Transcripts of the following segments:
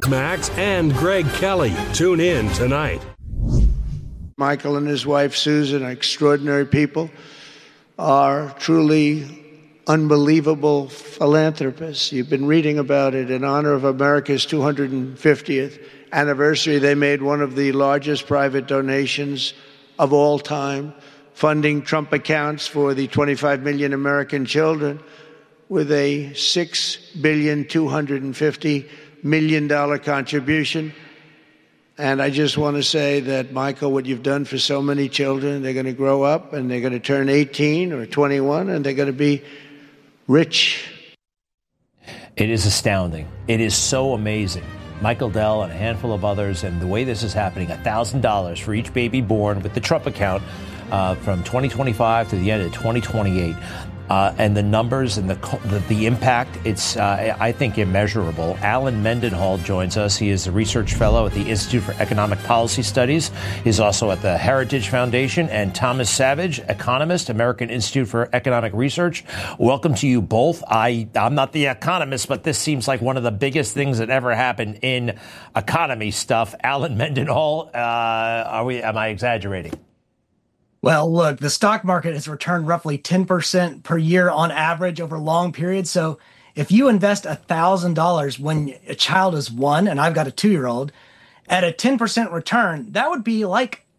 Max and Greg Kelly. Tune in tonight. Michael and his wife, Susan, are extraordinary people, are truly unbelievable philanthropists. You've been reading about it. In honor of America's 250th anniversary, they made one of the largest private donations of all time, funding Trump accounts for the 25 million American children with a $6.25 billion contribution. And I just want to say that, Michael, what you've done for so many children, they're going to grow up and they're going to turn 18 or 21 and they're going to be rich. It is astounding. It is so amazing. Michael Dell and a handful of others, and the way this is happening, $1,000 for each baby born with the Trump account from 2025 to the end of 2028. And the numbers and the impact, it's, I think, immeasurable. Alan Mendenhall joins us. He is a research fellow at the Institute for Economic Policy Studies. He's also at the Heritage Foundation. And Thomas Savage, economist, American Institute for Economic Research. Welcome to you both. I'm not the economist, but this seems like one of the biggest things that ever happened in economy stuff. Alan Mendenhall, am I exaggerating? Well, look, the stock market has returned roughly 10% per year on average over long periods. So if you invest $1,000 when a child is 1, and I've got a 2-year-old, at a 10% return, that would be like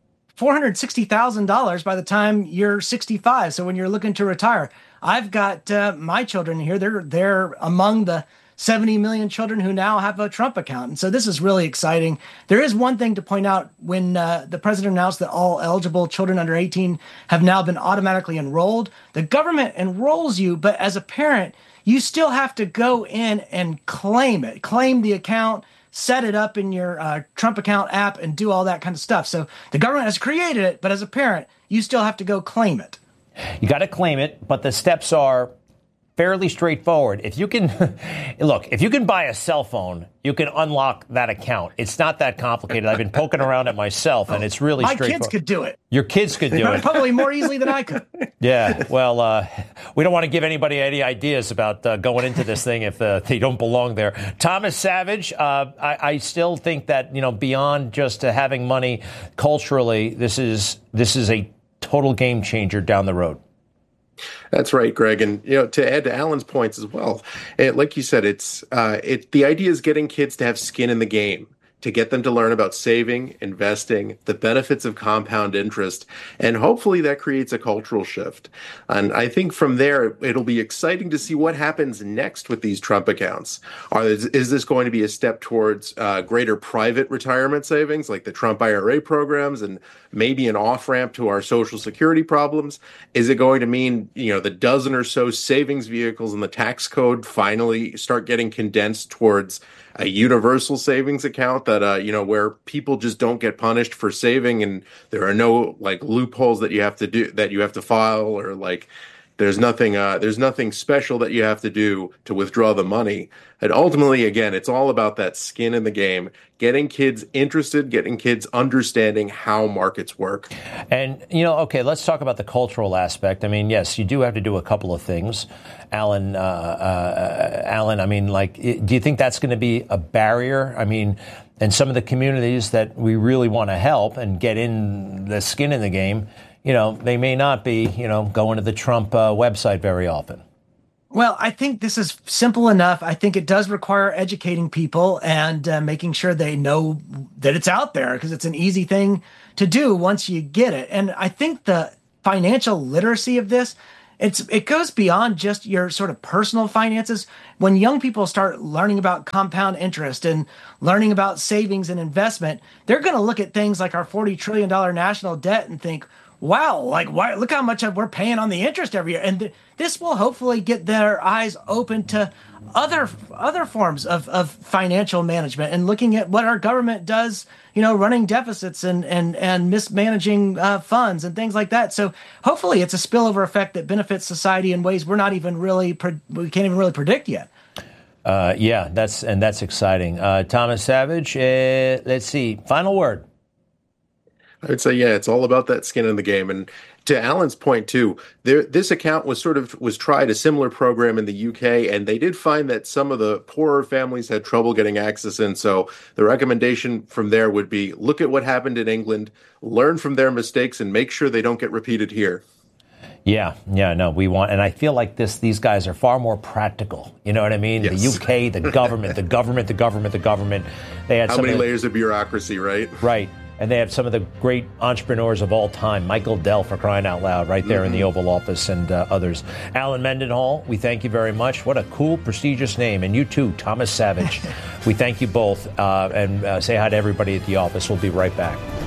$460,000 by the time you're 65. So when you're looking to retire, I've got my children here. They're among the 70 million children who now have a Trump account. And so this is really exciting. There is one thing to point out. When the president announced that all eligible children under 18 have now been automatically enrolled, the government enrolls you, but as a parent, you still have to go in and claim it, claim the account, set it up in your Trump account app, and do all that kind of stuff. So the government has created it, but as a parent, you still have to go claim it. You got to claim it, but the steps are fairly straightforward. If you can, look, if you can buy a cell phone, you can unlock that account. It's not that complicated. I've been poking around it myself, and it's really straightforward. My kids could do it. Your kids could do it. Probably more easily than I could. Yeah, well, we don't want to give anybody any ideas about going into this thing if they don't belong there. Thomas Savage, I still think that, beyond just having money culturally, this is a total game changer down the road. That's right, Greg. And, to add to Alan's points as well, like you said, the idea is getting kids to have skin in the game, to get them to learn about saving, investing, the benefits of compound interest, and hopefully that creates a cultural shift. And I think from there, it'll be exciting to see what happens next with these Trump accounts. Is this going to be a step towards greater private retirement savings, like the Trump IRA programs, and maybe an off-ramp to our Social Security problems? Is it going to mean, the dozen or so savings vehicles in the tax code finally start getting condensed towards a universal savings account that, where people just don't get punished for saving, and there are no loopholes that you have to file, or there's nothing special that you have to do to withdraw the money. And ultimately, again, it's all about that skin in the game, getting kids interested, getting kids understanding how markets work. And, okay, let's talk about the cultural aspect. I mean, yes, you do have to do a couple of things. Alan, do you think that's going to be a barrier? I mean, and some of the communities that we really want to help and get in the skin in the game, they may not be, going to the Trump website very often. Well, I think this is simple enough. I think it does require educating people and making sure they know that it's out there, because it's an easy thing to do once you get it. And I think the financial literacy of this, it goes beyond just your sort of personal finances. When young people start learning about compound interest and learning about savings and investment, they're going to look at things like our $40 trillion national debt and think, wow, why, look how much we're paying on the interest every year. And this will hopefully get their eyes open to other forms of financial management and looking at what our government does, running deficits and mismanaging funds and things like that. So hopefully it's a spillover effect that benefits society in ways we can't even really predict yet. Yeah, that's exciting. Thomas Savage, let's see. Final word. I would say, yeah, it's all about that skin in the game. And To Alan's point too, this account was tried a similar program in the UK, and they did find that some of the poorer families had trouble getting access in. So the recommendation from there would be look at what happened in England, learn from their mistakes, and make sure they don't get repeated here. Yeah, no, we want, and I feel like these guys are far more practical. You know what I mean? Yes. The UK, the government. They had how many layers of bureaucracy, right? Right. And they have some of the great entrepreneurs of all time, Michael Dell, for crying out loud, right there in the Oval Office, and others. Alan Mendenhall, we thank you very much. What a cool, prestigious name. And you too, Thomas Savage. We thank you both, and say hi to everybody at the office. We'll be right back.